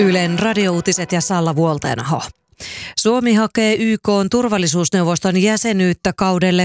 Ylen radiouutiset ja Salla Vuoltenaho. Suomi hakee YK:n turvallisuusneuvoston jäsenyyttä kaudelle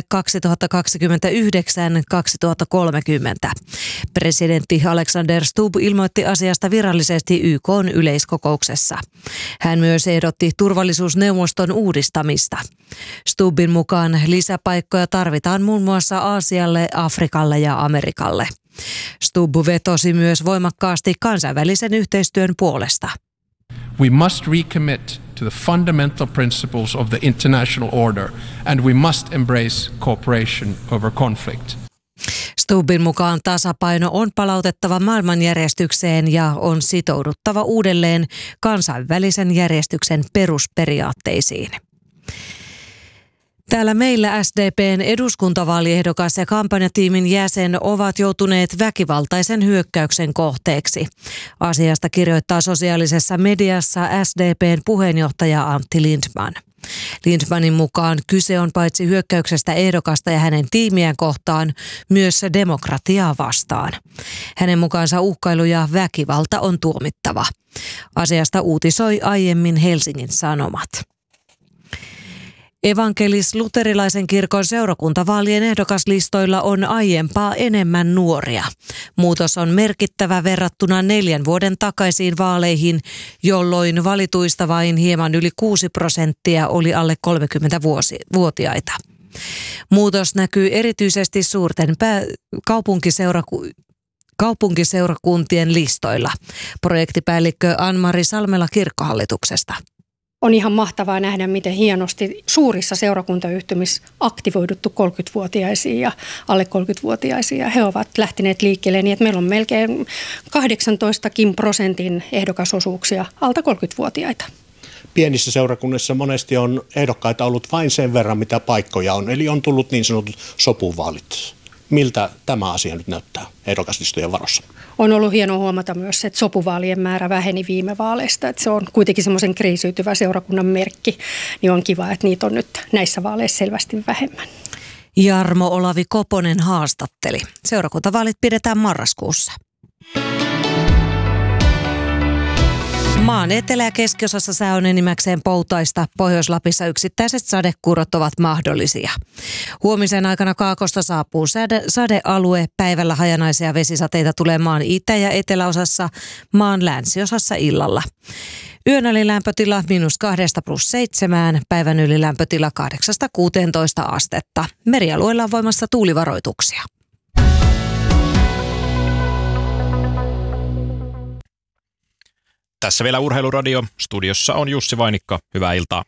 2029-2030. Presidentti Alexander Stubb ilmoitti asiasta virallisesti YK:n yleiskokouksessa. Hän myös ehdotti turvallisuusneuvoston uudistamista. Stubbin mukaan lisäpaikkoja tarvitaan muun muassa Aasialle, Afrikalle ja Amerikalle. Stubb vetosi myös voimakkaasti kansainvälisen yhteistyön puolesta. We must recommit to the fundamental principles of the international order, and we must embrace cooperation over conflict. Stubbin mukaan tasapaino on palautettava maailmanjärjestykseen ja on sitouduttava uudelleen kansainvälisen järjestyksen perusperiaatteisiin. Täällä meillä SDP:n eduskuntavaaliehdokas ja kampanjatiimin jäsen ovat joutuneet väkivaltaisen hyökkäyksen kohteeksi. Asiasta kirjoittaa sosiaalisessa mediassa SDP:n puheenjohtaja Antti Lindtman. Lindtmanin mukaan kyse on paitsi hyökkäyksestä ehdokasta ja hänen tiimiään kohtaan, myös demokratiaa vastaan. Hänen mukaansa uhkailu ja väkivalta on tuomittava. Asiasta uutisoi aiemmin Helsingin Sanomat. Evankelis-luterilaisen kirkon seurakuntavaalien ehdokaslistoilla on aiempaa enemmän nuoria. Muutos on merkittävä verrattuna 4 vuoden takaisiin vaaleihin, jolloin valituista vain hieman yli 6% oli alle 30-vuotiaita. Muutos näkyy erityisesti suurten kaupunkiseurakuntien listoilla. Projektipäällikkö Ann-Mari Salmela Kirkkohallituksesta. On ihan mahtavaa nähdä, miten hienosti suurissa seurakuntayhtymissä aktivoiduttu 30-vuotiaisiin ja alle 30-vuotiaisiin. He ovat lähteneet liikkeelle niin, että meillä on melkein 18% ehdokasosuuksia alta 30-vuotiaita. Pienissä seurakunnissa monesti on ehdokkaita ollut vain sen verran, mitä paikkoja on. Eli on tullut niin sanotut sopuvaalit. Miltä tämä asia nyt näyttää ehdokaslistojen varossa? On ollut hienoa huomata myös, että sopuvaalien määrä väheni viime vaaleista. Että se on kuitenkin semmoisen kriisiytyvä seurakunnan merkki. Niin on kiva, että niitä on nyt näissä vaaleissa selvästi vähemmän. Jarmo Olavi Koponen haastatteli. Seurakuntavaalit pidetään marraskuussa. Maan etelä- ja keskiosassa sää on enimmäkseen poutaista. Pohjois-Lapissa yksittäiset sadekuurot ovat mahdollisia. Huomisen aikana Kaakosta saapuu sadealue. Päivällä hajanaisia vesisateita tulee maan itä- ja eteläosassa, maan länsiosassa illalla. Yön lämpötila -2 +7, päivän yli lämpötila 8-16 astetta. Merialueilla on voimassa tuulivaroituksia. Tässä vielä Urheiluradio. Studiossa on Jussi Vainikka. Hyvää iltaa.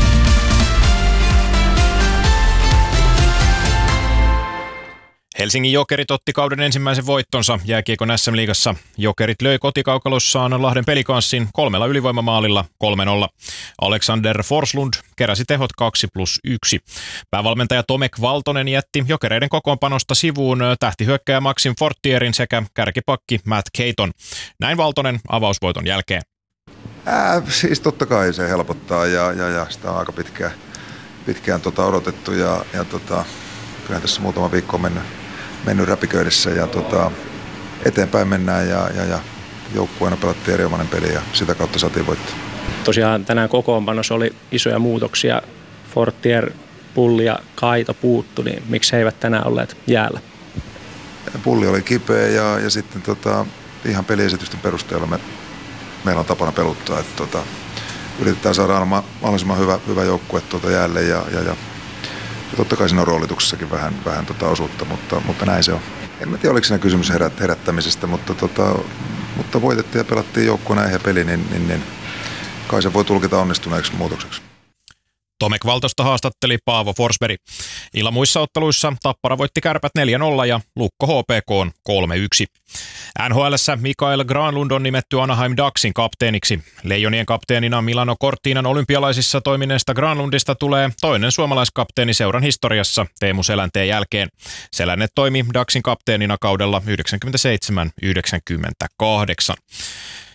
Helsingin Jokerit otti kauden ensimmäisen voittonsa jääkiekon SM-liigassa. Jokerit löi kotikaukalossaan Lahden Pelikanssin 3 ylivoimamaalilla 3-0. Alexander Forslund keräsi tehot 2+1. Päävalmentaja Tomek Valtonen jätti Jokereiden kokoonpanosta sivuun tähtihyökkääjä Maxim Fortierin sekä kärkipakki Matt Caton. Näin Valtonen avausvoiton jälkeen. Siis totta kai se helpottaa ja sitä on aika pitkään odotettu ja kyllähän tässä muutama viikko on mennyt räpiköidessä ja eteenpäin mennään ja joukkueena pelattiin erinomainen peli ja sitä kautta saatiin voittaa. Tosiaan tänään kokoonpanossa oli isoja muutoksia. Fortier, Pulli ja Kaito puuttu, niin miksi he eivät tänään olleet jäällä? Pulli oli kipeä ja sitten ihan peliesitysten perusteella meillä on tapana peluttaa, että yritetään saada aina mahdollisimman hyvä joukkue jäälle ja totta kai siinä on roolituksessakin vähän osuutta, mutta näin se on. En tiedä, oliko siinä kysymys herättämisestä, mutta voitettiin ja pelattiin joukkueena ehjä peli, niin kai se voi tulkita onnistuneeksi muutokseksi. Tomek Valtosta haastatteli Paavo Forsberg. Illan muissa otteluissa Tappara voitti Kärpät 4-0 ja Lukko HPK:n 3-1. NHL:ssä Mikael Granlund on nimetty Anaheim Ducksin kapteeniksi. Leijonien kapteenina Milano Cortinan olympialaisissa toimineesta Granlundista tulee toinen suomalaiskapteeni seuran historiassa Teemu Selänteen jälkeen. Selänne toimi Ducksin kapteenina kaudella 97-98.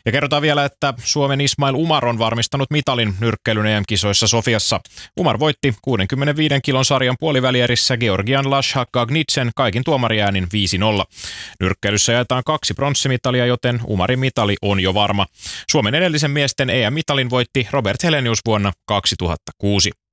Ja kerrotaan vielä, että Suomen Ismail Umar on varmistanut mitalin nyrkkeilyn EM-kisoissa Sofiassa. Umar voitti 65 kilon sarjan puolivälierissä Georgian Lasha Gagnitsen kaikin tuomariäänin 5-0. Nyrkkeilyssä jaetaan 2 pronssimitalia, joten Umarin mitali on jo varma. Suomen edellisen miesten EM-mitalin voitti Robert Helenius vuonna 2006.